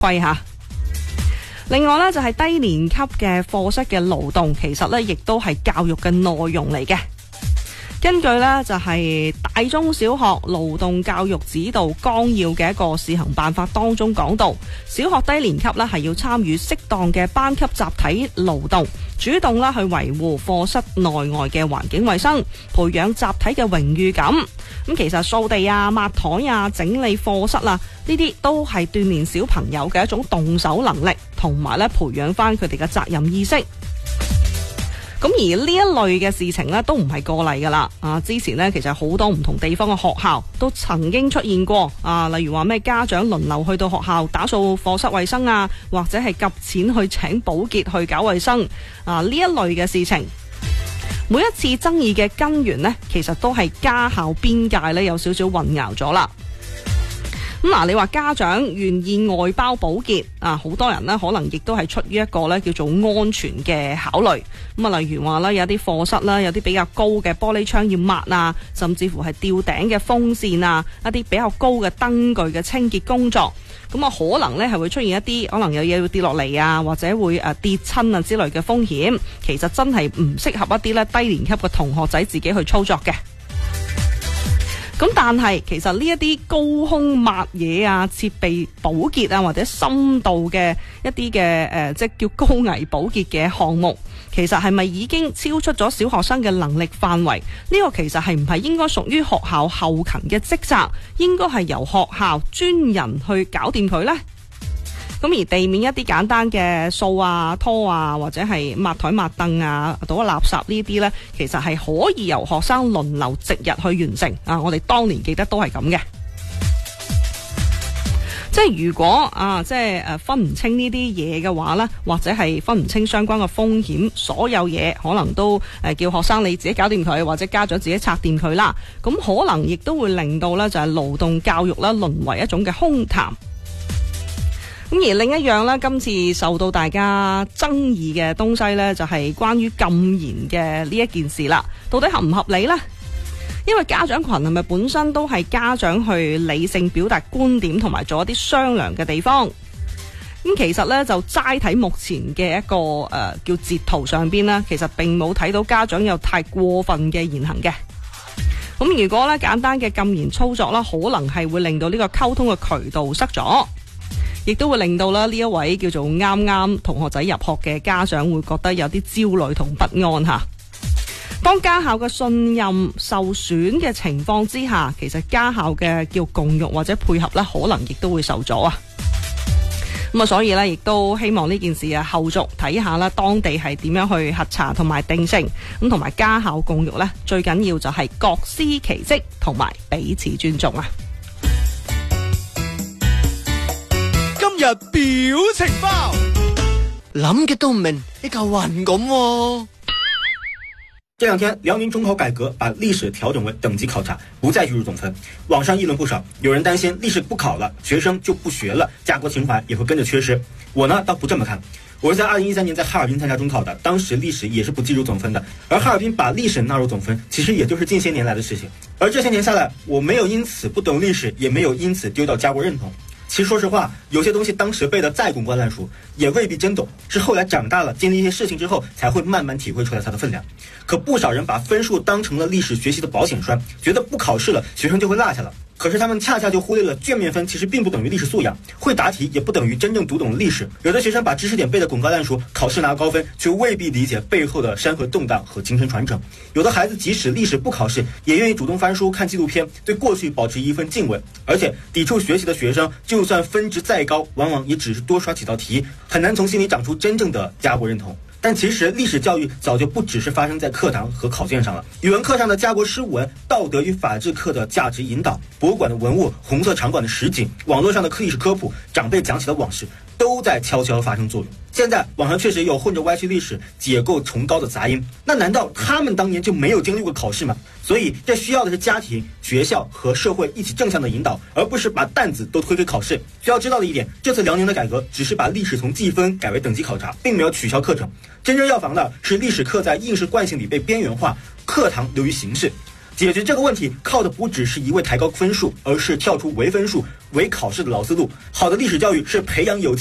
規吓。另外呢，就係低年級嘅課室嘅勞動，其實呢亦都係教育嘅內容嚟嘅。根據呢，就係大中小學勞動教育指導綱要嘅一個試行辦法當中講到，小學低年級呢係要參與適當嘅班級集體勞動，主動啦去維護課室內外嘅環境衛生，培養集體嘅榮譽感。咁其實掃地啊、抹台啊、整理課室啊，呢啲都係鍛煉小朋友嘅一種動手能力，同埋咧培養翻佢哋嘅責任意識。咁而呢一類嘅事情呢，都唔係個例噶啦。之前呢，其實好多唔同地方嘅學校都曾經出現過例如話咩家長輪流去到學校打掃課室衛生啊，或者係夾錢去請保潔去搞衛生呢一類嘅事情。每一次爭議嘅根源呢，其實都係家校邊界呢有少少混淆咗啦。咁你話家長願意外包保潔好多人呢可能亦都係出於一個呢叫做安全嘅考慮。咁例如話呢，有啲課室啦，有啲比較高嘅玻璃窗要抹啊，甚至乎係吊頂嘅風扇啊，一啲比較高嘅燈具嘅清潔工作。咁可能呢係會出現一啲可能有嘢會跌落嚟啊，或者會跌親啊之類嘅風險。其實真係唔適合一啲呢低年級嘅同學仔自己去操作嘅。咁但係其實呢一啲高空抹嘢啊、設備保潔啊或者深度嘅一啲嘅即係叫高危保潔嘅項目，其實係咪已經超出咗小學生嘅能力範圍？呢個其實係唔係應該屬於學校後勤嘅職責？應該係由學校專人去搞掂佢呢？咁而地面一啲簡單嘅掃啊、拖啊，或者係抹台抹凳啊、倒垃圾呢啲呢，其實係可以由學生輪流值日去完成我哋當年記得都係咁嘅。即係如果即係分唔清呢啲嘢嘅話呢，或者係分唔清相關嘅風險，所有嘢可能都叫學生你自己搞掂佢，或者家長自己拆掂佢啦。咁可能亦都會令到呢就係勞動教育啦淪為一種嘅空談。咁而另一樣呢，今次受到大家爭議嘅東西呢，就係關於禁言嘅呢一件事啦。到底合唔合理呢？因為家長群係咪本身都係家長去理性表達觀點同埋做一啲商量嘅地方？咁其實呢，就齋睇目前嘅一個叫截圖上邊呢，其實並冇睇到家長有太過分嘅言行嘅。咁如果呢簡單嘅禁言操作啦，可能係會令到呢個溝通嘅渠道塞咗。亦都會令到呢一位叫做啱啱同學仔入學嘅家長會覺得有啲焦慮同不安吓。當家校嘅信任受損嘅情況之下，其實家校嘅叫共育或者配合呢，可能亦都會受阻啊。咁所以呢，亦都希望呢件事啊後續睇下啦，當地係點樣去核查同埋定性，咁同埋家校共育呢，最緊要就係各司其職同埋彼此尊重啊。 今日表情包， 諗嘅都唔明，一嚿雲咁。 這兩天，遼寧中考改革把歷史調整為等級考察，不再計入總分。網上議論不少，有人擔心歷史不考了，學生就不學了，家國情懷也會跟着缺失。我呢，倒不這麼看。我是在2013年在哈爾濱參加中考的，當時歷史也是不計入總分的。而哈爾濱把歷史納入總分，其實也就是近些年來的事情。而這些年下來，我沒有因此不懂歷史，也沒有因此丟掉家國認同。其實說實話，有些東西當時背得再滾瓜爛熟，也未必真懂，是後來長大了，經歷一些事情之後，才會慢慢體會出來它的分量。可不少人把分數當成了歷史學習的保險栓，覺得不考試了，學生就會落下了。可是他們恰恰就忽略了卷面分其實並不等於歷史素養，會答題也不等於真正讀懂歷史。有的學生把知識點背得滾瓜爛熟，考試拿高分，卻未必理解背後的山河動盪和精神傳承。有的孩子即使歷史不考試，也願意主動翻書看紀錄片，對過去保持一份敬畏。而且抵觸學習的學生，就算分值再高，往往也只是多刷幾道題，很難從心裡長出真正的家國認同。但其實歷史教育早就不只是發生在課堂和考卷上了，語文課上的家國詩文、道德與法治課的價值引導、博物館的文物、紅色場館的實景、網絡上的歷史科普、長輩講起的往事，都在悄悄發生作用。現在網上確實有混着歪曲歷史、解構崇高的雜音，那難道他們當年就沒有經歷過考試嗎？所以這需要的是家庭、學校和社會一起正向的引導，而不是把擔子都推給考試。需要知道的一點，這次遼寧的改革只是把歷史從計分改為等級考察，並沒有取消課程。真正要防的是歷史課在應試慣性裡被邊緣化，課堂流於形式。 解决这个问题靠的不只是一味抬高分数，而是跳出唯分数、唯考试的老思路。好的历史教育是培养有